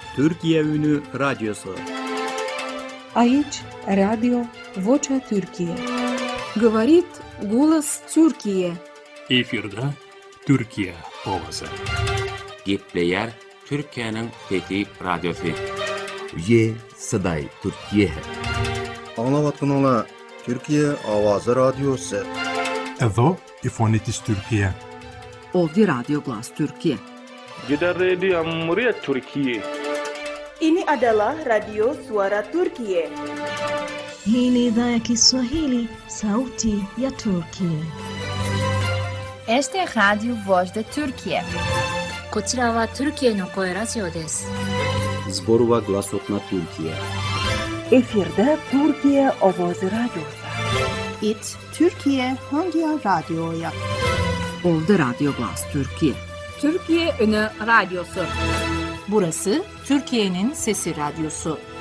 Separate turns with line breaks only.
Türkiye Ünü Radyosu.
Aici Radio Vocea Türkiye.
Говорит голос Türkiye.
Efirde Türkiye ovazy.
Gepleyer Türkiye'nin Fethi Radyosu.
Ye Saday Türkiye.
Anlavatın ola Türkiye Avazı Radyosu.
Ezo İfonitis Türkiye.
Ovdje Radio Glas Türkiye.
Gidan Radio Muryat Türkiye.
Ini adalah Radio Suara Türkiye.
Hii ni idhaa ya Kiswahili, Sauti ya Turkiye.
Este es Radio Voz de Türkiye.
こちらはトルキエの声ラジオです。
Zborova Glasotna Türkiye.
Efirde Türkiye Ovozi Radyosu.
It Türkiye Hangi Radyo'ya?
Ovdje Radio Glas Türkiye.
Türkiye Ünü Radyosu.
Burası Türkiye'nin Sesi Radyosu.